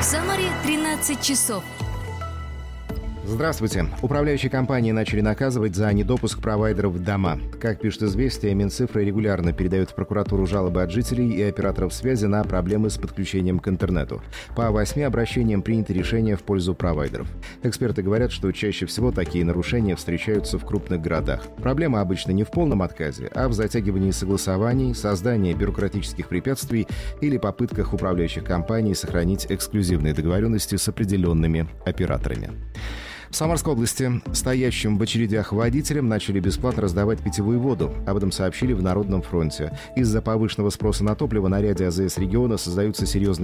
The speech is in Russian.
В Самаре 13 часов. Здравствуйте. Управляющие компании начали наказывать за недопуск провайдеров в дома. Как пишет «Известия», Минцифры регулярно передают в прокуратуру жалобы от жителей и операторов связи на проблемы с подключением к интернету. По 8 обращениям принято решение в пользу провайдеров. Эксперты говорят, что чаще всего такие нарушения встречаются в крупных городах. Проблема обычно не в полном отказе, а в затягивании согласований, создании бюрократических препятствий или попытках управляющих компаний сохранить эксклюзивные договоренности с определенными операторами. В Самарской области стоящим в очередях водителям начали бесплатно раздавать питьевую воду. Об этом сообщили в Народном фронте. Из-за повышенного спроса на топливо на ряде АЗС региона создаются серьезные